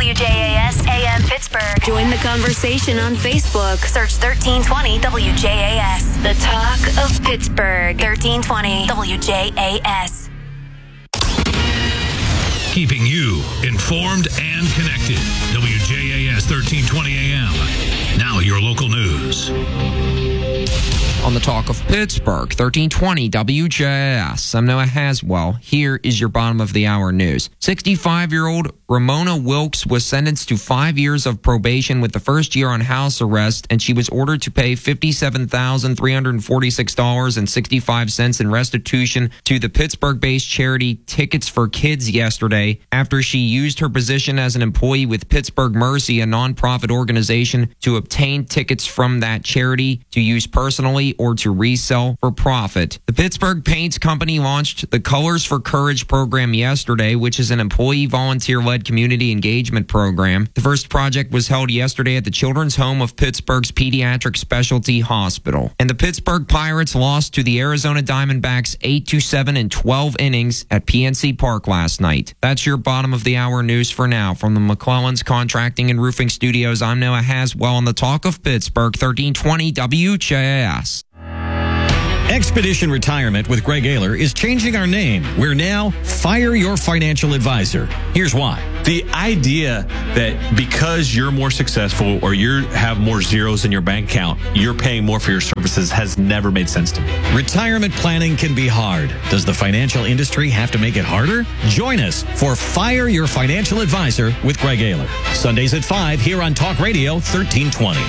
WJAS AM Pittsburgh. Join the conversation on Facebook. Search 1320 WJAS. The talk of Pittsburgh. 1320 WJAS. Keeping you informed and connected. WJAS 1320 AM. Now your local news. On the talk of Pittsburgh, 1320 WJAS. I'm Noah Haswell. Here is your bottom of the hour news. 65-year-old Ramona Wilkes was sentenced to 5 years of probation with the first year on house arrest, and she was ordered to pay $57,346.65 in restitution to the Pittsburgh-based charity Tickets for Kids yesterday after she used her position as an employee with Pittsburgh Mercy, a nonprofit organization, to obtain tickets from that charity to use personally or to resell for profit. The Pittsburgh Paints Company launched the Colors for Courage program yesterday, which is an employee volunteer-led community engagement program. The first project was held yesterday at the Children's Home of Pittsburgh's Pediatric Specialty Hospital. And the Pittsburgh Pirates lost to the Arizona Diamondbacks 8-7 in 12 innings at PNC Park last night. That's your bottom of the hour news for now. From the McClellan's Contracting and Roofing Studios, I'm Noah Haswell on the talk of Pittsburgh, 1320 WJAS. Expedition Retirement with Greg Ayler is changing our name. We're now Fire Your Financial Advisor. Here's why. The idea that because you're more successful or you have more zeros in your bank account, you're paying more for your services has never made sense to me. Retirement planning can be hard. Does the financial industry have to make it harder? Join us for Fire Your Financial Advisor with Greg Ayler. Sundays at 5 here on Talk Radio 1320.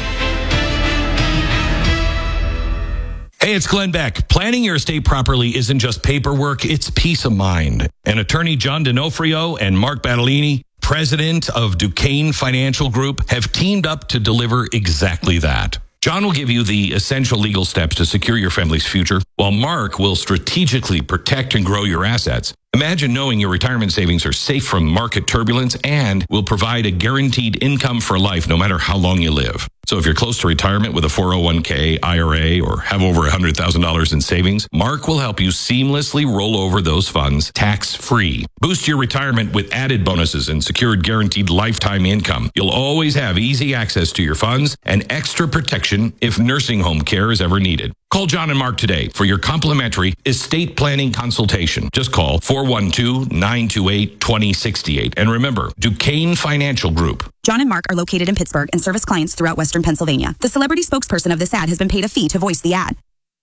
Hey, it's Glenn Beck. Planning your estate properly isn't just paperwork, it's peace of mind. And attorney John D'Onofrio and Mark Battolini, president of Duquesne Financial Group, have teamed up to deliver exactly that. John will give you the essential legal steps to secure your family's future, while Mark will strategically protect and grow your assets. Imagine knowing your retirement savings are safe from market turbulence and will provide a guaranteed income for life no matter how long you live. So if you're close to retirement with a 401k, IRA, or have over $100,000 in savings, Mark will help you seamlessly roll over those funds tax-free. Boost your retirement with added bonuses and secured guaranteed lifetime income. You'll always have easy access to your funds and extra protection if nursing home care is ever needed. Call John and Mark today for your complimentary estate planning consultation. Just call 412-928-2068. And remember, Duquesne Financial Group. John and Mark are located in Pittsburgh and service clients throughout Western Pennsylvania. The celebrity spokesperson of this ad has been paid a fee to voice the ad.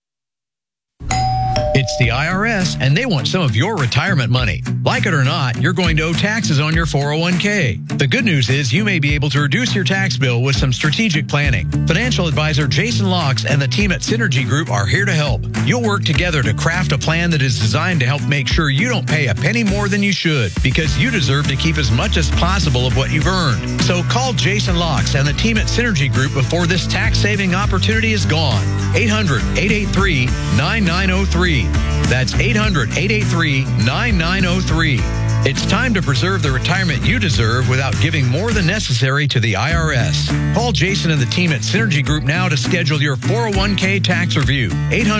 It's the IRS, and they want some of your retirement money. Like it or not, you're going to owe taxes on your 401k. The good news is you may be able to reduce your tax bill with some strategic planning. Financial advisor Jason Locks and the team at Synergy Group are here to help. You'll work together to craft a plan that is designed to help make sure you don't pay a penny more than you should, because you deserve to keep as much as possible of what you've earned. So call Jason Locks and the team at Synergy Group before this tax-saving opportunity is gone. 800-883-9903. That's 800-883-9903. It's time to preserve the retirement you deserve without giving more than necessary to the IRS. Call Jason and the team at Synergy Group now to schedule your 401k tax review.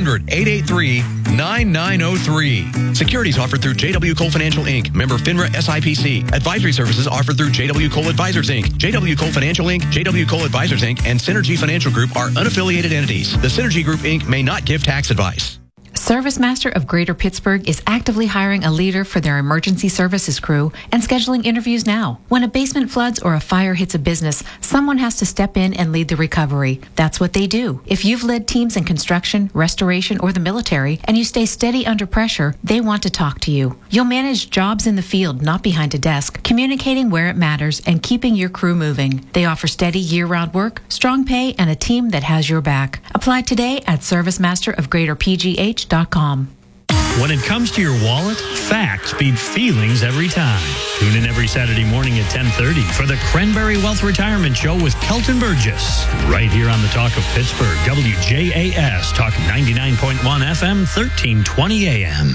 800-883-9903. Securities offered through J.W. Cole Financial, Inc., member FINRA SIPC. Advisory services offered through J.W. Cole Advisors, Inc., J.W. Cole Financial, Inc., J.W. Cole Advisors, Inc., and Synergy Financial Group are unaffiliated entities. The Synergy Group, Inc. may not give tax advice. ServiceMaster of Greater Pittsburgh is actively hiring a leader for their emergency services crew and scheduling interviews now. When a basement floods or a fire hits a business, someone has to step in and lead the recovery. That's what they do. If you've led teams in construction, restoration, or the military, and you stay steady under pressure, they want to talk to you. You'll manage jobs in the field, not behind a desk, communicating where it matters and keeping your crew moving. They offer steady year-round work, strong pay, and a team that has your back. Apply today at ServiceMasterofGreaterPGH.com. When it comes to your wallet, facts beat feelings every time. Tune in every Saturday morning at 10:30 for the Cranberry Wealth Retirement Show with Kelton Burgess. Right here on the Talk of Pittsburgh, WJAS, Talk 99.1 FM, 1320 AM.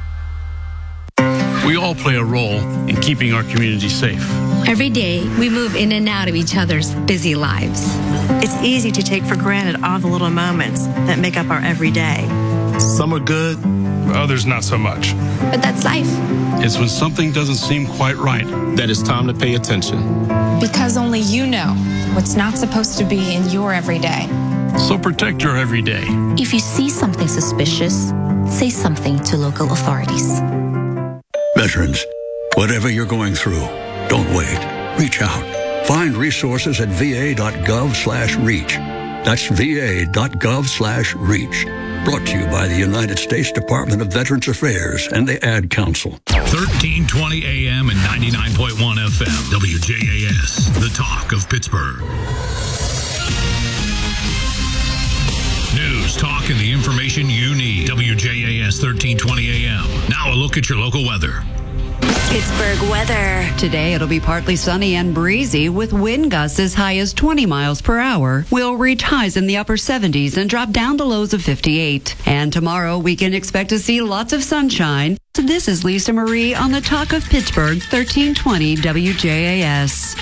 We all play a role in keeping our community safe. Every day, we move in and out of each other's busy lives. It's easy to take for granted all the little moments that make up our everyday. Some are good, others not so much. But that's life. It's when something doesn't seem quite right that it's time to pay attention. Because only you know what's not supposed to be in your everyday. So protect your everyday. If you see something suspicious, say something to local authorities. Veterans, whatever you're going through, don't wait. Reach out. Find resources at va.gov/reach. That's va.gov/reach. Brought to you by the United States Department of Veterans Affairs and the Ad Council. 1320 AM and 99.1 FM. WJAS, the talk of Pittsburgh. News, talk, and the information you need. WJAS 1320 AM. Now a look at your local weather. Pittsburgh weather. Today it'll be partly sunny and breezy with wind gusts as high as 20 miles per hour. We'll reach highs in the upper 70s and drop down to lows of 58. And tomorrow we can expect to see lots of sunshine. This is Lisa Marie on the Talk of Pittsburgh, 1320 WJAS.